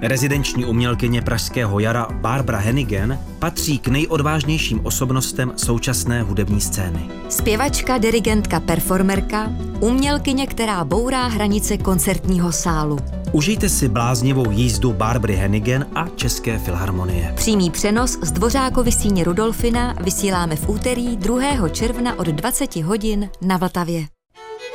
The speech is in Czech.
Rezidenční umělkyně pražského jara Barbara Hennigan patří k nejodvážnějším osobnostem současné hudební scény. Zpěvačka, dirigentka, performerka, umělkyně, která bourá hranice koncertního sálu. Užijte si bláznivou jízdu Barbary Hennigan a České filharmonie. Přímý přenos z Dvořákovy síně Rudolfina vysíláme v úterý 2. června od 20 hodin na Vltavě.